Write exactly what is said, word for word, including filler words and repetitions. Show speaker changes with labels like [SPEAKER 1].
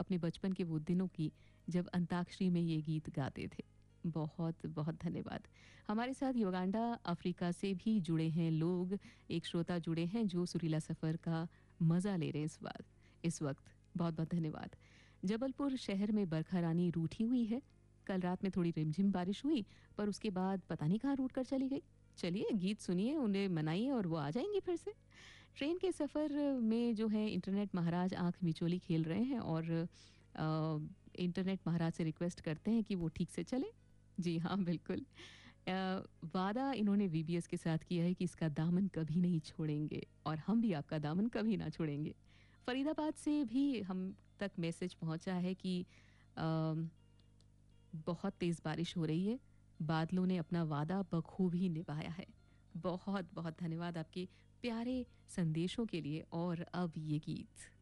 [SPEAKER 1] अपने बचपन के वो दिनों की जब अंताक्षरी में ये गीत गाते थे। बहुत बहुत धन्यवाद। हमारे साथ युगांडा अफ्रीका से भी जुड़े हैं लोग, एक श्रोता जुड़े हैं जो सुरीला सफ़र का मज़ा ले रहे हैं इस बार इस वक्त। बहुत बहुत धन्यवाद। जबलपुर शहर में बरखा रानी रूठी हुई है। कल रात में थोड़ी रिमझिम बारिश हुई, पर उसके बाद पता नहीं कहाँ रूठ कर चली गई। चलिए गीत सुनिए, उन्हें मनाइए और वो आ जाएंगी फिर से। ट्रेन के सफ़र में जो है इंटरनेट महाराज आंख मिचोली खेल रहे हैं और अ, इंटरनेट महाराज से रिक्वेस्ट करते हैं कि वो ठीक से चले। जी हाँ, बिल्कुल। अ, वादा इन्होंने वीबीएस के साथ किया है कि इसका दामन कभी नहीं छोड़ेंगे और हम भी आपका दामन कभी ना छोड़ेंगे। फरीदाबाद से भी हम तक मैसेज पहुंचा है कि अ, बहुत तेज़ बारिश हो रही है। बादलों ने अपना वादा बखूबी निभाया है। बहुत बहुत धन्यवाद आपके प्यारे संदेशों के लिए। और अब ये गीत